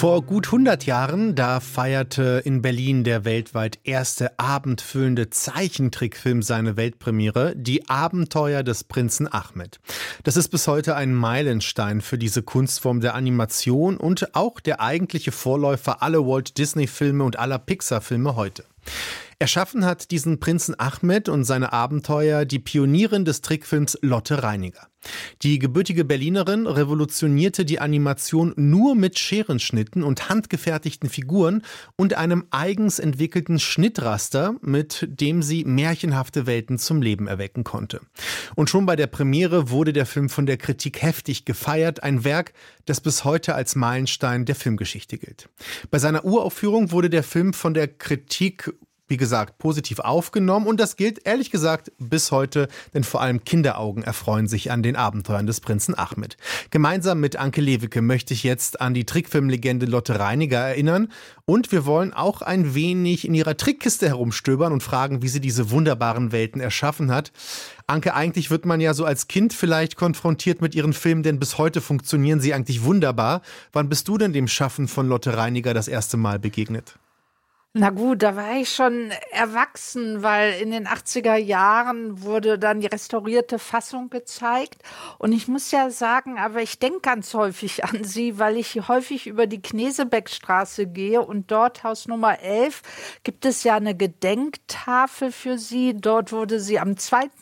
Vor gut 100 Jahren, da feierte in Berlin der weltweit erste abendfüllende Zeichentrickfilm seine Weltpremiere, Die Abenteuer des Prinzen Ahmed. Das ist bis heute ein Meilenstein für diese Kunstform der Animation und auch der eigentliche Vorläufer aller Walt-Disney-Filme und aller Pixar-Filme heute. Erschaffen hat diesen Prinzen Ahmed und seine Abenteuer die Pionierin des Trickfilms Lotte Reiniger. Die gebürtige Berlinerin revolutionierte die Animation nur mit Scherenschnitten und handgefertigten Figuren und einem eigens entwickelten Schnittraster, mit dem sie märchenhafte Welten zum Leben erwecken konnte. Und schon bei der Premiere wurde der Film von der Kritik heftig gefeiert, ein Werk, das bis heute als Meilenstein der Filmgeschichte gilt. Bei seiner Uraufführung wurde der Film von der Kritik, wie gesagt, positiv aufgenommen und das gilt ehrlich gesagt bis heute, denn vor allem Kinderaugen erfreuen sich an den Abenteuern des Prinzen Ahmed. Gemeinsam mit Anke Lewicke möchte ich jetzt an die Trickfilmlegende Lotte Reiniger erinnern und wir wollen auch ein wenig in ihrer Trickkiste herumstöbern und fragen, wie sie diese wunderbaren Welten erschaffen hat. Anke, eigentlich wird man ja so als Kind vielleicht konfrontiert mit ihren Filmen, denn bis heute funktionieren sie eigentlich wunderbar. Wann bist du denn dem Schaffen von Lotte Reiniger das erste Mal begegnet? Na gut, da war ich schon erwachsen, weil in den 80er Jahren wurde dann die restaurierte Fassung gezeigt. Und ich muss ja sagen, aber ich denke ganz häufig an sie, weil ich häufig über die Knesebeckstraße gehe und dort, Haus Nummer 11, gibt es ja eine Gedenktafel für sie. Dort wurde sie am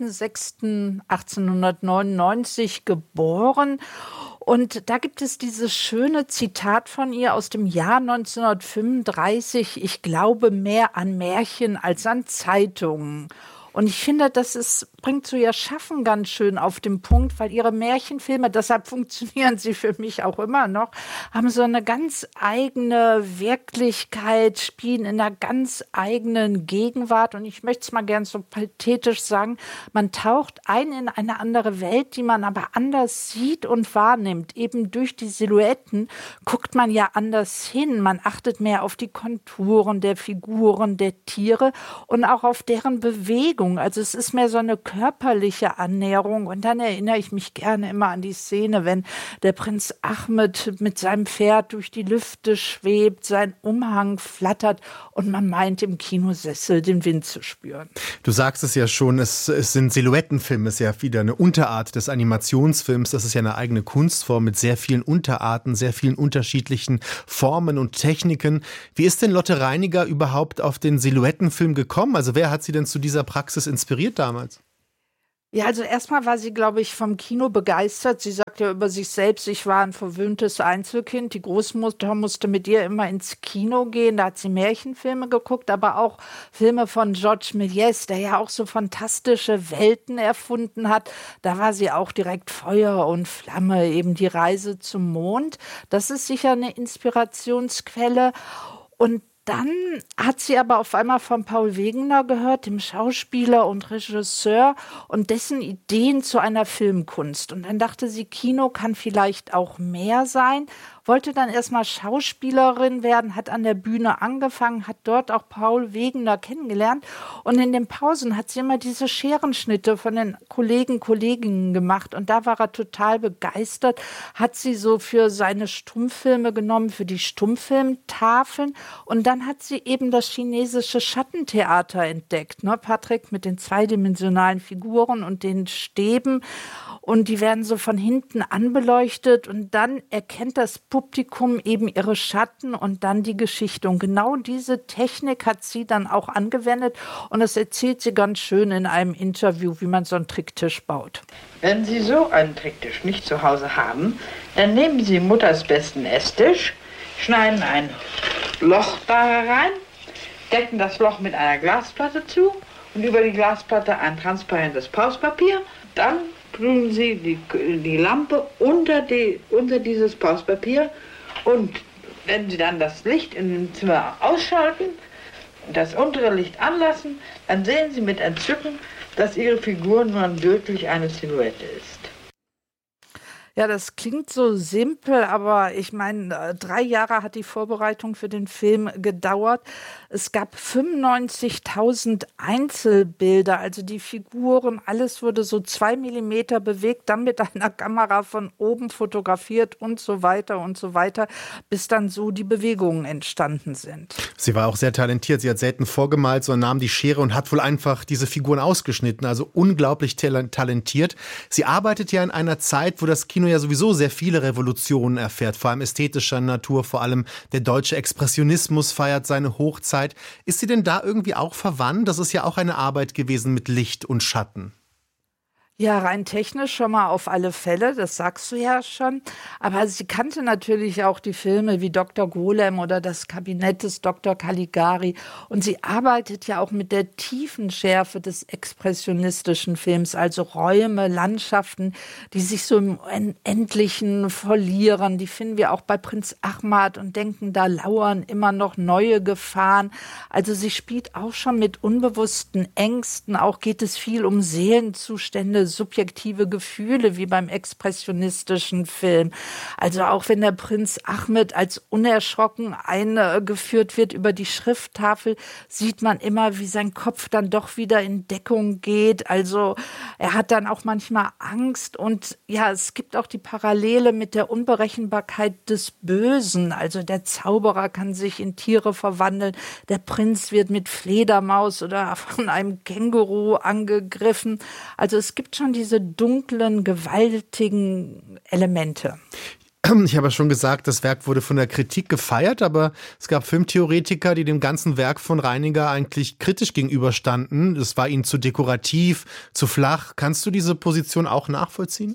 2.6.1899 geboren. Und da gibt es dieses schöne Zitat von ihr aus dem Jahr 1935, ich glaube mehr an Märchen als an Zeitungen. Und ich finde, bringt so ihr Schaffen ganz schön auf den Punkt, weil ihre Märchenfilme, deshalb funktionieren sie für mich auch immer noch, haben so eine ganz eigene Wirklichkeit, spielen in einer ganz eigenen Gegenwart. Und ich möchte es mal gern so pathetisch sagen, man taucht ein in eine andere Welt, die man aber anders sieht und wahrnimmt. Eben durch die Silhouetten guckt man ja anders hin. Man achtet mehr auf die Konturen der Figuren, der Tiere und auch auf deren Bewegung. Also es ist mehr so eine körperliche Annäherung und dann erinnere ich mich gerne immer an die Szene, wenn der Prinz Ahmed mit seinem Pferd durch die Lüfte schwebt, sein Umhang flattert und man meint im Kinosessel den Wind zu spüren. Du sagst es ja schon, es sind Silhouettenfilme, es ist ja wieder eine Unterart des Animationsfilms, das ist ja eine eigene Kunstform mit sehr vielen Unterarten, sehr vielen unterschiedlichen Formen und Techniken. Wie ist denn Lotte Reiniger überhaupt auf den Silhouettenfilm gekommen? Also wer hat sie denn zu dieser Praxis inspiriert damals? Ja, also erstmal war sie, glaube ich, vom Kino begeistert. Sie sagt ja über sich selbst, ich war ein verwöhntes Einzelkind. Die Großmutter musste mit ihr immer ins Kino gehen. Da hat sie Märchenfilme geguckt, aber auch Filme von Georges Méliès, der ja auch so fantastische Welten erfunden hat. Da war sie auch direkt Feuer und Flamme, eben die Reise zum Mond. Das ist sicher eine Inspirationsquelle. Und dann hat sie aber auf einmal von Paul Wegener gehört, dem Schauspieler und Regisseur und dessen Ideen zu einer Filmkunst. Und dann dachte sie, Kino kann vielleicht auch mehr sein, wollte dann erstmal Schauspielerin werden, hat an der Bühne angefangen, hat dort auch Paul Wegener kennengelernt. Und in den Pausen hat sie immer diese Scherenschnitte von den Kolleginnen gemacht. Und da war er total begeistert, hat sie so für seine Stummfilme genommen, für die Stummfilmtafeln. Und dann hat sie eben das chinesische Schattentheater entdeckt, ne, Patrick, mit den zweidimensionalen Figuren und den Stäben. Und die werden so von hinten anbeleuchtet und dann erkennt das Publikum eben ihre Schatten und dann die Geschichte. Und genau diese Technik hat sie dann auch angewendet und das erzählt sie ganz schön in einem Interview, wie man so einen Tricktisch baut. Wenn Sie so einen Tricktisch nicht zu Hause haben, dann nehmen Sie Mutters besten Esstisch, schneiden ein Loch da rein, decken das Loch mit einer Glasplatte zu und über die Glasplatte ein transparentes Pauspapier. Dann tun Sie die Lampe unter dieses Pauspapier und wenn Sie dann das Licht in dem Zimmer ausschalten, das untere Licht anlassen, dann sehen Sie mit Entzücken, dass Ihre Figur nun wirklich eine Silhouette ist. Ja, das klingt so simpel, aber ich meine, 3 Jahre hat die Vorbereitung für den Film gedauert. Es gab 95.000 Einzelbilder, also die Figuren, alles wurde so 2 Millimeter bewegt, dann mit einer Kamera von oben fotografiert und so weiter, bis dann so die Bewegungen entstanden sind. Sie war auch sehr talentiert. Sie hat selten vorgemalt, sondern nahm die Schere und hat wohl einfach diese Figuren ausgeschnitten. Also unglaublich talentiert. Sie arbeitet ja in einer Zeit, wo das Kino ja sowieso sehr viele Revolutionen erfährt, vor allem ästhetischer Natur, vor allem der deutsche Expressionismus feiert seine Hochzeit. Ist sie denn da irgendwie auch verwandt? Das ist ja auch eine Arbeit gewesen mit Licht und Schatten. Ja, rein technisch schon mal auf alle Fälle, das sagst du ja schon. Aber sie kannte natürlich auch die Filme wie Dr. Golem oder Das Kabinett des Dr. Caligari. Und sie arbeitet ja auch mit der tiefen Schärfe des expressionistischen Films, also Räume, Landschaften, die sich so im Unendlichen verlieren. Die finden wir auch bei Prinz Ahmad und denken, da lauern immer noch neue Gefahren. Also sie spielt auch schon mit unbewussten Ängsten. Auch geht es viel um Seelenzustände, subjektive Gefühle wie beim expressionistischen Film. Also auch wenn der Prinz Ahmed als unerschrocken eingeführt wird über die Schrifttafel, sieht man immer, wie sein Kopf dann doch wieder in Deckung geht. Also er hat dann auch manchmal Angst und ja, es gibt auch die Parallele mit der Unberechenbarkeit des Bösen. Also der Zauberer kann sich in Tiere verwandeln, der Prinz wird mit Fledermaus oder von einem Känguru angegriffen. Also es gibt schon diese dunklen, gewaltigen Elemente. Ich habe ja schon gesagt, das Werk wurde von der Kritik gefeiert, aber es gab Filmtheoretiker, die dem ganzen Werk von Reininger eigentlich kritisch gegenüberstanden. Es war ihnen zu dekorativ, zu flach. Kannst du diese Position auch nachvollziehen?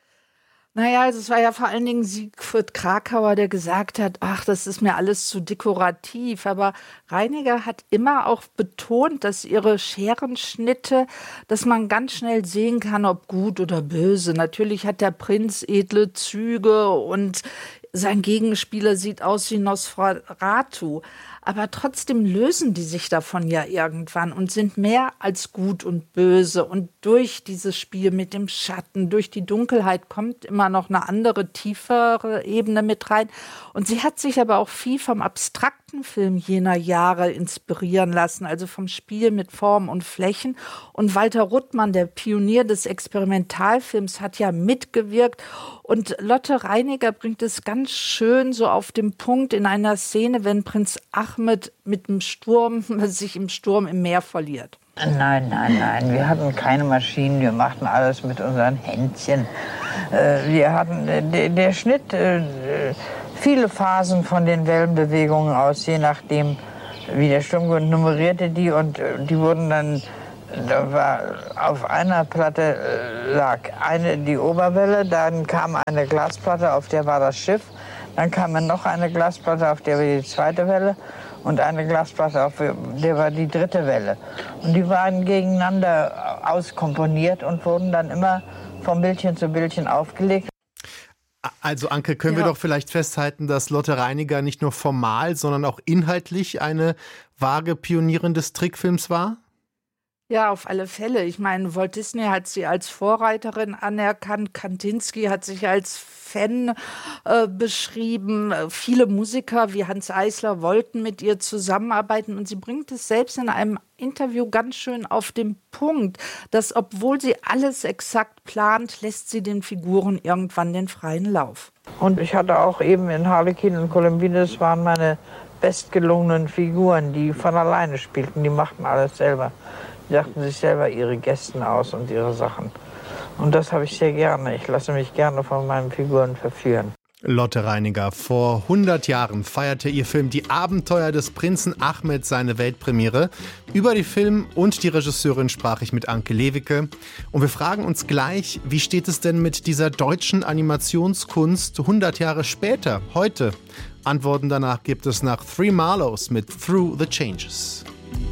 Naja, also es war ja vor allen Dingen Siegfried Kracauer, der gesagt hat, ach, das ist mir alles zu dekorativ. Aber Reininger hat immer auch betont, dass ihre Scherenschnitte, dass man ganz schnell sehen kann, ob gut oder böse. Natürlich hat der Prinz edle Züge und sein Gegenspieler sieht aus wie Nosferatu. Aber trotzdem lösen die sich davon ja irgendwann und sind mehr als gut und böse. Und durch dieses Spiel mit dem Schatten, durch die Dunkelheit kommt immer noch eine andere, tiefere Ebene mit rein. Und sie hat sich aber auch viel vom abstrakten Film jener Jahre inspirieren lassen, also vom Spiel mit Form und Flächen. Und Walter Ruttmann, der Pionier des Experimentalfilms, hat ja mitgewirkt. Und Lotte Reiniger bringt es ganz schön so auf den Punkt in einer Szene, wenn Prinz Ahmed sich im Sturm im Meer verliert. Nein. Wir hatten keine Maschinen, wir machten alles mit unseren Händchen. Wir hatten der Schnitt, viele Phasen von den Wellenbewegungen aus, je nachdem, wie der Sturm nummerierte die und die wurden dann. Da war auf einer Platte lag die Oberwelle, dann kam eine Glasplatte, auf der war das Schiff, dann kam noch eine Glasplatte, auf der war die zweite Welle und eine Glasplatte, auf der war die dritte Welle. Und die waren gegeneinander auskomponiert und wurden dann immer von Bildchen zu Bildchen aufgelegt. Also Anke, können wir doch vielleicht festhalten, dass Lotte Reiniger nicht nur formal, sondern auch inhaltlich eine wahre Pionierin des Trickfilms war? Ja, auf alle Fälle. Ich meine, Walt Disney hat sie als Vorreiterin anerkannt. Kandinsky hat sich als Fan beschrieben. Viele Musiker wie Hans Eisler wollten mit ihr zusammenarbeiten. Und sie bringt es selbst in einem Interview ganz schön auf den Punkt, dass obwohl sie alles exakt plant, lässt sie den Figuren irgendwann den freien Lauf. Und ich hatte auch eben in Harlekin und Columbine, das waren meine bestgelungenen Figuren, die von alleine spielten. Die machten alles selber. Die dachten sich selber ihre Gesten aus und ihre Sachen. Und das habe ich sehr gerne. Ich lasse mich gerne von meinen Figuren verführen. Lotte Reiniger. Vor 100 Jahren feierte ihr Film Die Abenteuer des Prinzen Ahmed seine Weltpremiere. Über die Film und die Regisseurin sprach ich mit Anke Lewicke. Und wir fragen uns gleich, wie steht es denn mit dieser deutschen Animationskunst 100 Jahre später, heute? Antworten danach gibt es nach Three Marlows mit Through the Changes.